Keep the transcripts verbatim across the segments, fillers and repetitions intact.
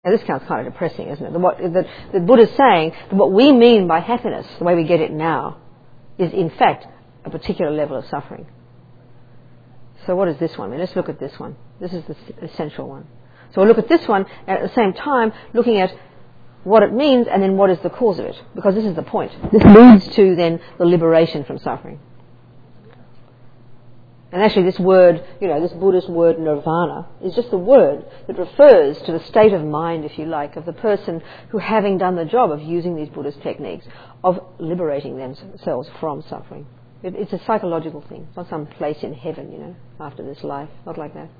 Now this sounds kind of depressing, isn't it? The, what, the, the Buddha's saying that what we mean by happiness, the way we get it now, is in fact a particular level of suffering. So what is this one? I mean, let's look at this one. This is the essential one. So we'll look at this one, and at the same time looking at what it means and then what is the cause of it. Because this is the point. This leads to then the liberation from suffering. And actually this word, you know, this Buddhist word nirvana is just a word that refers to the state of mind, if you like, of the person who, having done the job of using these Buddhist techniques, of liberating themselves from suffering. It, it's a psychological thing. It's not some place in heaven, you know, after this life. Not like that.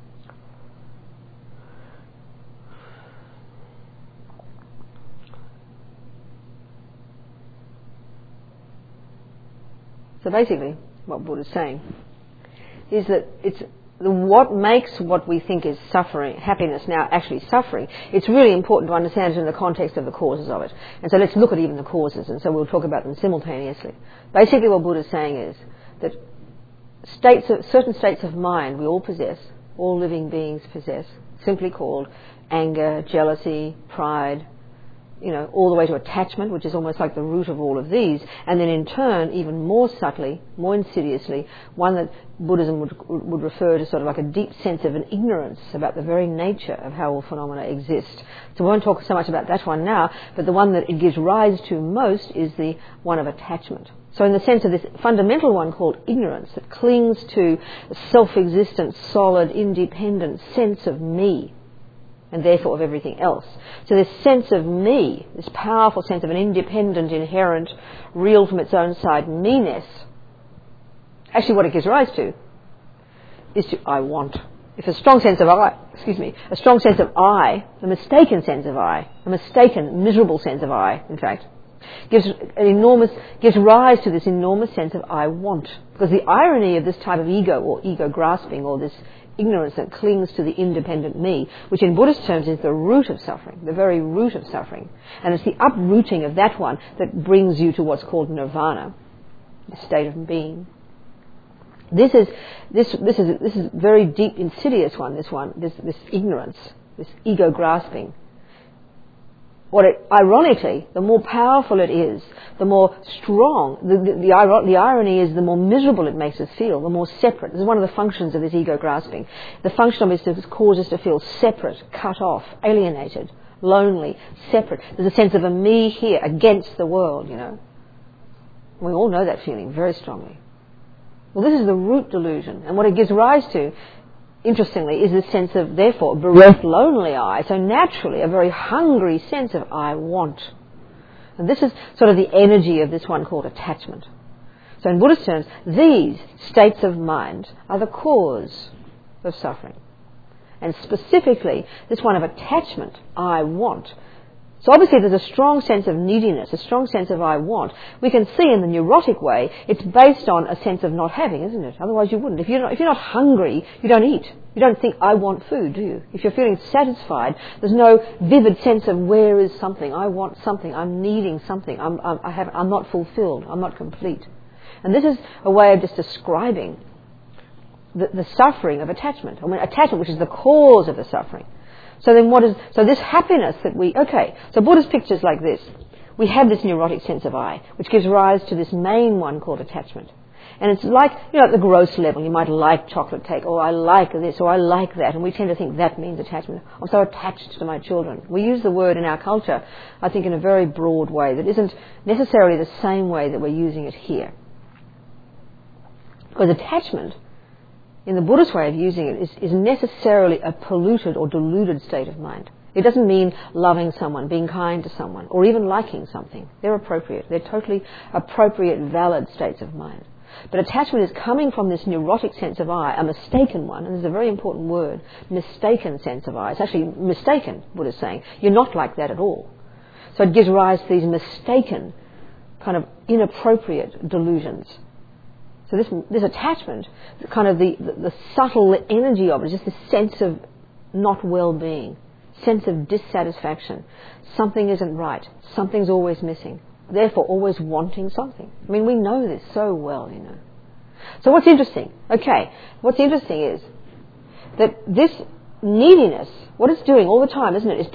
So basically, what Buddha's saying is that it's the, what makes what we think is suffering, happiness now actually suffering. It's really important to understand it in the context of the causes of it. And so let's look at even the causes, and so we'll talk about them simultaneously. Basically what Buddha's saying is that states of, certain states of mind we all possess, all living beings possess, simply called anger, jealousy, pride, you know, all the way to attachment, which is almost like the root of all of these, and then in turn, even more subtly, more insidiously, one that Buddhism would, would refer to sort of like a deep sense of an ignorance about the very nature of how all phenomena exist. So we won't talk so much about that one now, but the one that it gives rise to most is the one of attachment. So in the sense of this fundamental one called ignorance, that clings to a self-existent, solid, independent sense of me, and therefore of everything else. So this sense of me, this powerful sense of an independent, inherent, real from its own side me-ness, actually what it gives rise to is to I want. If a strong sense of I, excuse me, a strong sense of I, a mistaken sense of I, a mistaken, miserable sense of I, in fact, gives an enormous, gives rise to this enormous sense of I want. Because the irony of this type of ego, or ego grasping, or this ignorance that clings to the independent me, which in Buddhist terms is the root of suffering, the very root of suffering. And it's the uprooting of that one that brings you to what's called nirvana, the state of being. This is this this is this is very deep, insidious one. This one, this this ignorance, this ego grasping. What it, ironically, the more powerful it is, the more strong, the, the, the, the irony is the more miserable it makes us feel, the more separate. This is one of the functions of this ego grasping. The function of it is to cause us to feel separate, cut off, alienated, lonely, separate. There's a sense of a me here against the world, you know. We all know that feeling very strongly. Well, this is the root delusion, and what it gives rise to, interestingly, is this sense of, therefore, bereft, lonely I. So naturally, a very hungry sense of I want. And this is sort of the energy of this one called attachment. So in Buddhist terms, these states of mind are the cause of suffering. And specifically, this one of attachment, I want. So obviously there's a strong sense of neediness, a strong sense of I want. We can see in the neurotic way, it's based on a sense of not having, isn't it? Otherwise you wouldn't. If you're not, if you're not hungry, you don't eat. You don't think, I want food, do you? If you're feeling satisfied, there's no vivid sense of where is something. I want something. I'm needing something. I'm, I'm, I have, I'm not fulfilled. I'm not complete. And this is a way of just describing the, the suffering of attachment. I mean, attachment, which is the cause of the suffering. So then what is, so this happiness that we, okay, so Buddhist pictures like this. We have this neurotic sense of I, which gives rise to this main one called attachment. And it's like, you know, at the gross level, you might like chocolate cake, or I like this, or I like that, and we tend to think that means attachment. I'm so attached to my children. We use the word in our culture, I think, in a very broad way that isn't necessarily the same way that we're using it here. Because attachment, in the Buddhist way of using it, is, is necessarily a polluted or deluded state of mind. It doesn't mean loving someone, being kind to someone, or even liking something. They're appropriate. They're totally appropriate, valid states of mind. But attachment is coming from this neurotic sense of I, a mistaken one, and this is a very important word, mistaken sense of I. It's actually mistaken, Buddha's saying. You're not like that at all. So it gives rise to these mistaken, kind of inappropriate delusions. So this this attachment, kind of the, the, the subtle energy of it, is just this sense of not well-being, sense of dissatisfaction. Something isn't right. Something's always missing. Therefore, always wanting something. I mean, we know this so well, you know. So what's interesting? Okay, what's interesting is that this neediness, what it's doing all the time, isn't it, is